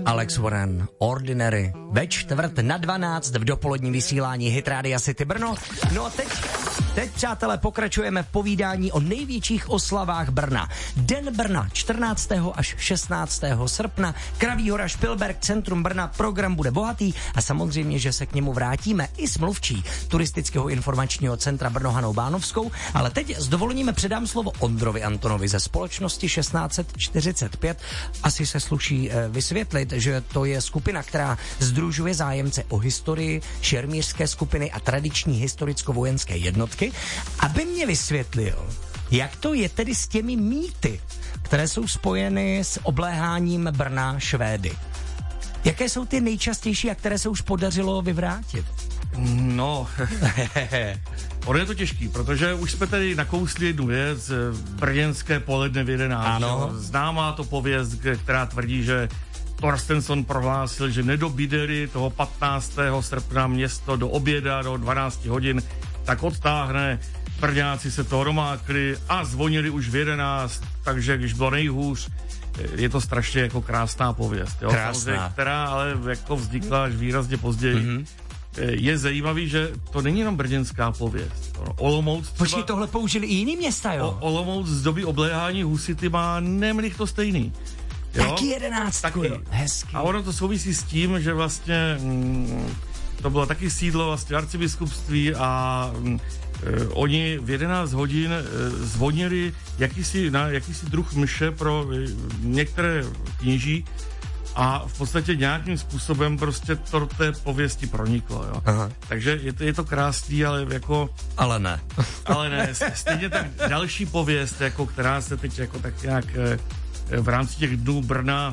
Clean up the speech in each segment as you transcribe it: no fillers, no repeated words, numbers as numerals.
Alex Warren, Ordinary, ve 11:45 v dopoledním vysílání Hit Rádia City Brno. No a teď, přátelé, pokračujeme v povídání o největších oslavách Brna. Den Brna, 14. až 16. srpna, Kraví hora, Špilberk, centrum Brna, program bude bohatý a samozřejmě, že se k němu vrátíme i s mluvčí Turistického informačního centra Brno Hanou Bánovskou, ale teď s dovolením předám slovo Ondrovi Antonovi ze společnosti 1645. Asi se sluší vysvětlit, že to je skupina, která sdružuje zájemce o historii, šermířské skupiny a tradiční historicko-vojenské jednotky, aby mě vysvětlil, jak to je tedy s těmi mýty, které jsou spojeny s obléháním Brna Švédy. Jaké jsou ty nejčastější a které se už podařilo vyvrátit? No, ono je to těžký, protože už jsme tady nakousli jednu věc, brněnské poledne v 11. Ano. Známá to pověst, která tvrdí, že Torstensson prohlásil, že nedobídeli toho 15. srpna město do oběda, do 12 hodin, tak odtáhne. Brňáci se toho domákli a zvonili už v 11, takže když bylo nejhůř, je to strašně jako krásná pověst. Jo? Krásná. Která ale jako vznikla až výrazně později. Mm-hmm. Je zajímavý, že to není jenom brněnská pověst. Olomouc třeba... Počkej, tohle použili i jiný města, jo? Olomouc z doby obléhání husity má nemlich to stejný. Jo? Taky 11. Taky. Hezky. A ono to souvisí s tím, že vlastně to bylo taky sídlo vlastně arcibiskupství a oni v 11 hodin zvonili jakýsi druh mše pro některé kněží a v podstatě nějakým způsobem prostě to do té pověsti proniklo, jo. Aha. Takže je to krásný, ale jako... Ale ne. Ale ne, stejně tak další pověst, jako která se teď jako tak nějak v rámci těch dnů Brna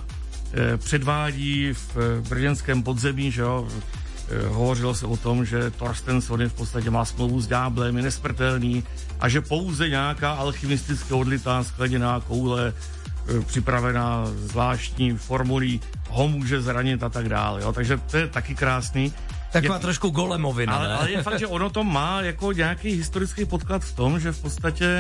předvádí v brněnském podzemí, že jo. Hovořilo se o tom, že Torstensson v podstatě má smlouvu s ďáblem, je nesmrtelný a že pouze nějaká alchymisticky odlitá skleněná koule připravená zvláštní formulí ho může zranit a tak dále. Jo? Takže to je taky krásný. Taková trošku golemovina. Ale je fakt, že ono to má jako nějaký historický podklad v tom, že v podstatě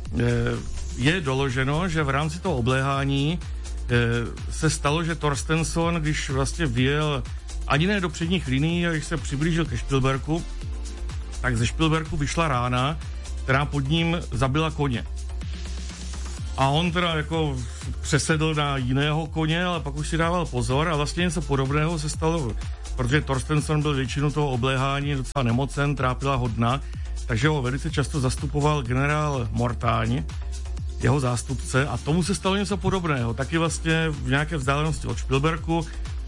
je doloženo, že v rámci toho obléhání se stalo, že Torstensson, když vlastně vyjel ani ne do předních linií, a když se přiblížil ke Špilberku, tak ze Špilberku vyšla rána, která pod ním zabila koně. A on teda jako přesedl na jiného koně, ale pak už si dával pozor a vlastně něco podobného se stalo, protože Torstensson byl většinu toho obléhání docela nemocen, trápila ho dna, takže ho velice často zastupoval generál Mortáň, jeho zástupce, a tomu se stalo něco podobného. Taky vlastně v nějaké vzdálenosti od Špilberku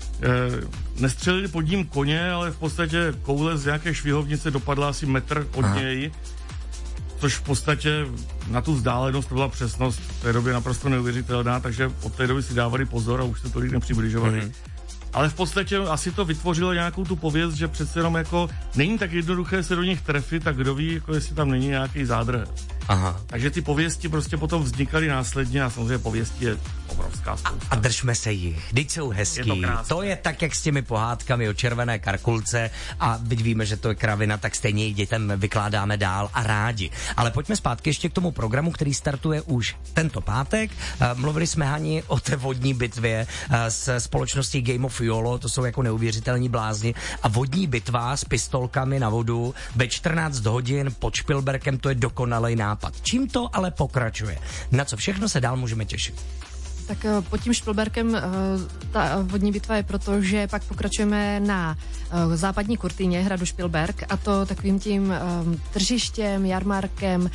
nestřelili pod ním koně, ale v podstatě koule z nějaké švihovnice dopadla asi metr od něj, což v podstatě na tu vzdálenost to byla přesnost v té době naprosto neuvěřitelná, takže od té doby si dávali pozor a už se tolik nepřibližovali. Ale v podstatě asi to vytvořilo nějakou tu pověst, že přece jenom jako není tak jednoduché se do nich trefit, tak kdo ví, jako jestli tam není nějaký zádrhel. Aha. Takže ty pověsti prostě potom vznikaly následně a samozřejmě pověstí je obrovská spousta. A držme se jich, vždyť jsou hezký. To je tak, jak s těmi pohádkami o červené karkulce a byť víme, že to je kravina, tak stejně i dětem vykládáme dál a rádi. Ale pojďme zpátky ještě k tomu programu, který startuje už tento pátek. Mluvili jsme, Hani, o té vodní bitvě s společností Game of Yolo, to jsou jako neuvěřitelní blázni, a vodní bitva s pistolkami na vodu ve 14 hodin pod Špilberkem, to je dokonalej nápad. Čím to ale pokračuje? Na co všechno se dál můžeme těšit? Tak pod tím Špilberkem ta vodní bitva je proto, že pak pokračujeme na západní kurtyně hradu Špilberk, a to takovým tím tržištěm, jarmarkem,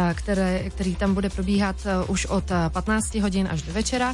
který tam bude probíhat už od 15 hodin až do večera.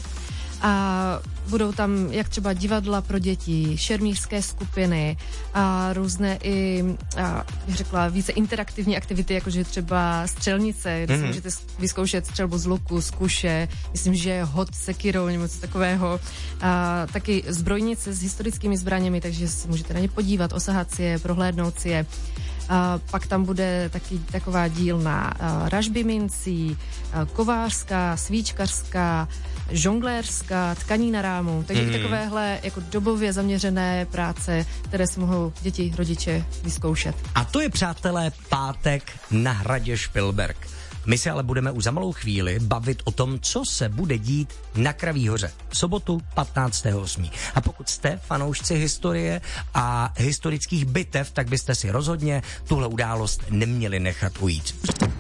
A budou tam jak třeba divadla pro děti, šermířské skupiny a různé i, bych řekla, více interaktivní aktivity, jakože třeba střelnice, kde si můžete vyzkoušet střelbu z luku, z kuše, myslím, že hod sekirou nebo něco takového. A taky zbrojnice s historickými zbraněmi, takže si můžete na ně podívat, osahat si je, prohlédnout si je. A pak tam bude taky taková dílna ražby mincí, kovářská, svíčkařská, žonglérská, tkaní na rámu, takže takovéhle jako dobově zaměřené práce, které si mohou děti, rodiče vyzkoušet. A to je, přátelé, pátek na hradě Špilberk. My se ale budeme už za malou chvíli bavit o tom, co se bude dít na Kraví hoře v sobotu 15.8. A pokud jste fanoušci historie a historických bitev, tak byste si rozhodně tuhle událost neměli nechat ujít.